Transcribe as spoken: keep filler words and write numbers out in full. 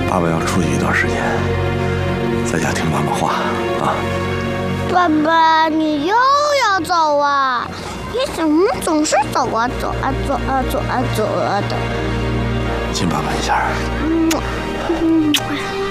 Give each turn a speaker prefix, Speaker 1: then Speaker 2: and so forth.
Speaker 1: 爸爸要出去一段时间，在家听妈妈话啊。
Speaker 2: 爸爸，你又要走啊？你怎么总是走啊走啊走啊走啊走啊的？
Speaker 1: 亲爸爸一下。
Speaker 2: 嗯嗯。